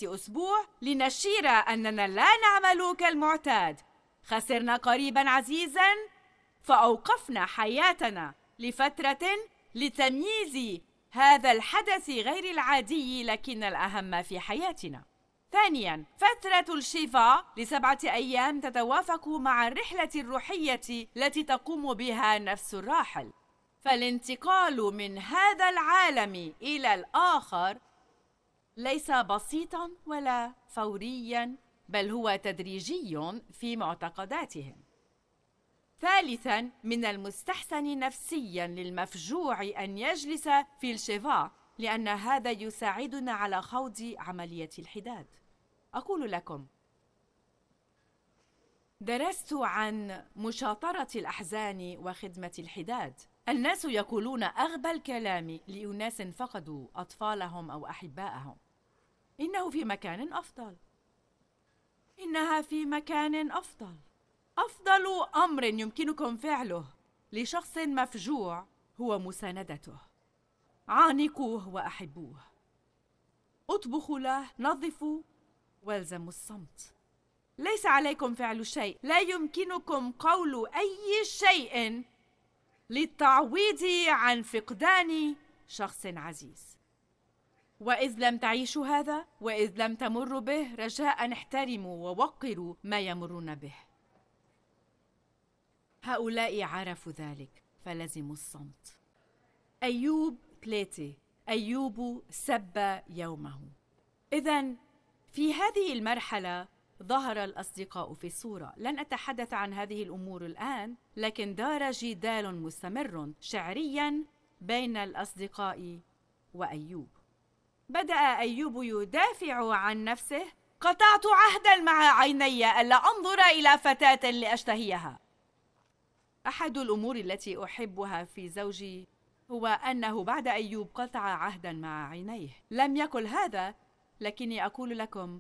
أسبوع لنشير أننا لا نعمل كالمعتاد. خسرنا قريبا عزيزا فأوقفنا حياتنا لفترة لتمييز هذا الحدث غير العادي لكن الأهم في حياتنا. ثانيا، فترة الشفاء ل7 أيام تتوافق مع الرحلة الروحية التي تقوم بها نفس الراحل. فالانتقال من هذا العالم إلى الآخر ليس بسيطا ولا فوريا، بل هو تدريجي في معتقداتهم. ثالثا، من المستحسن نفسيا للمفجوع أن يجلس في الشفاء، لأن هذا يساعدنا على خوض عملية الحداد. أقول لكم، درست عن مشاطرة الأحزان وخدمة الحداد. الناس يقولون أغبى الكلام لأناس فقدوا أطفالهم أو أحبائهم: إنه في مكان أفضل، إنها في مكان أفضل. أفضل أمر يمكنكم فعله لشخص مفجوع هو مساندته. عانقوه وأحبوه، اطبخوا له، نظفوا، والزموا الصمت. ليس عليكم فعل شيء، لا يمكنكم قول أي شيء للتعويض عن فقدان شخص عزيز. وإذ لم تعيشوا هذا، وإذ لم تمروا به، رجاء احترموا ووقروا ما يمرون به. هؤلاء عرفوا ذلك فلزموا الصمت. أيوب 3: أيوب سب يومه. إذن في هذه المرحلة ظهر الأصدقاء في الصورة. لن أتحدث عن هذه الأمور الآن، لكن دار جدال مستمر شعريا بين الأصدقاء وأيوب. بدأ أيوب يدافع عن نفسه: قطعت عهدا مع عيني ألا أنظر إلى فتاة لأشتهيها. أحد الأمور التي أحبها في زوجي هو أنه بعد أيوب قطع عهدا مع عينيه. لم يقل هذا، لكني أقول لكم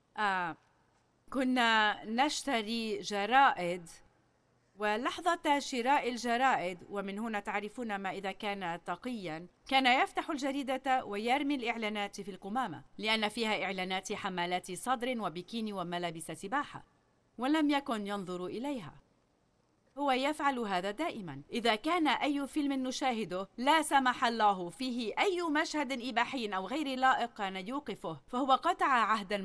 كنا نشتري جرائد، ولحظة شراء الجرائد، ومن هنا تعرفون ما إذا كان تقيا، كان يفتح الجريدة ويرمي الإعلانات في القمامة، لأن فيها إعلانات حمالات صدر وبكيني وملابس سباحة، ولم يكن ينظر إليها. هو يفعل هذا دائما. إذا كان أي فيلم نشاهده لا سمح الله فيه أي مشهد إباحي أو غير لائق كان يوقفه، فهو قطع عهدا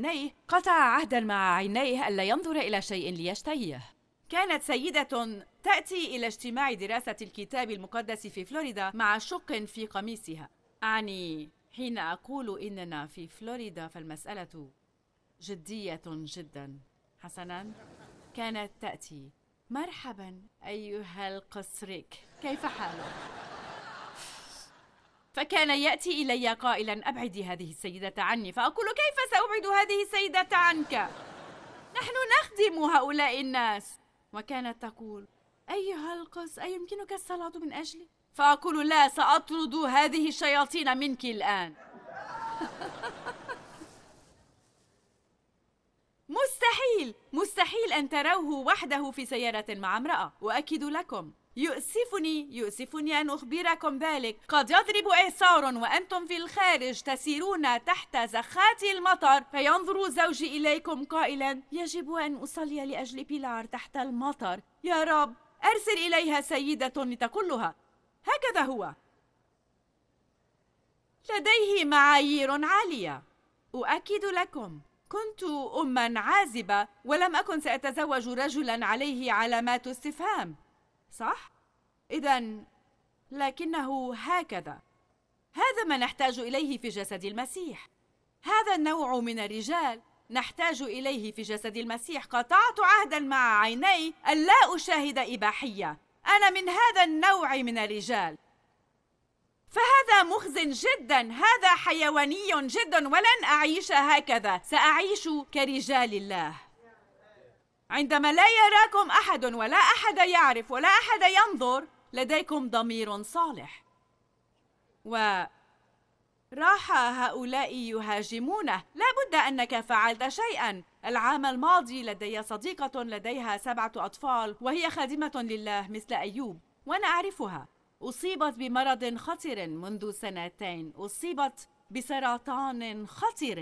مع عينيه ألا ينظر إلى شيء ليشتهيه. كانت سيدة تأتي إلى اجتماع دراسة الكتاب المقدس في فلوريدا مع شق في قميصها. أعني حين أقول إننا في فلوريدا فالمسألة جدية جدا. حسنا، كانت تأتي: مرحبا أيها القصريك، كيف حالك؟ فكان يأتي إلي قائلا: أبعدي هذه السيدة عني. فأقول: كيف سأبعد هذه السيدة عنك؟ نحن نخدم هؤلاء الناس. وكانت تقول: أيها القس، أيمكنك الصلاة من أجلي؟ فأقول: لا، سأطرد هذه الشياطين منك الآن. مستحيل أن تروه وحده في سيارة مع امرأة. وأكد لكم، يؤسفني أن أخبركم ذلك. قد يضرب إعصار وأنتم في الخارج تسيرون تحت زخات المطر، فينظر زوجي إليكم قائلا: يجب أن أصلي لأجل بيلار تحت المطر. يا رب، أرسل إليها سيدة لتقلها. هكذا هو، لديه معايير عالية. أؤكد لكم، كنت أماً عازبة ولم أكن سأتزوج رجلاً عليه علامات استفهام، صح؟ إذن لكنه هكذا. هذا ما نحتاج إليه في جسد المسيح. هذا النوع من الرجال نحتاج إليه في جسد المسيح. قطعت عهداً مع عيني ألا أشاهد إباحية. أنا من هذا النوع من الرجال. فهذا مخزن جدا، هذا حيواني جدا، ولن أعيش هكذا. سأعيش كرجال الله. عندما لا يراكم أحد ولا أحد يعرف ولا أحد ينظر، لديكم ضمير صالح. وراح هؤلاء يهاجمونه: لا بد أنك فعلت شيئا. العام الماضي لدي صديقة لديها 7 أطفال، وهي خادمة لله مثل أيوب، وأنا أعرفها. أصيبت بمرض خطر منذ 2 سنين، أصيبت بسرطان خطر.